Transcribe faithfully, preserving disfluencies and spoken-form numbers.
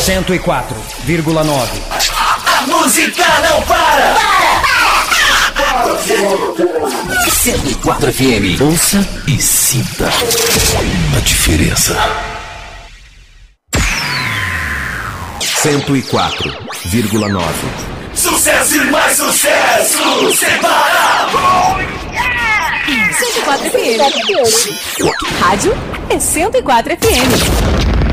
cento e quatro vírgula nove. A música não para! cento e quatro F M. Ouça e sinta a diferença. cento e quatro vírgula nove. Sucesso e mais sucesso! Sem parar! cento e quatro F M. Rádio é cento e quatro F M.